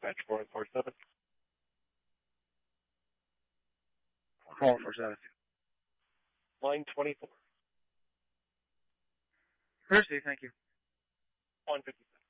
Dispatch 4147. Call for service. Line 24. Percy, thank you. 157.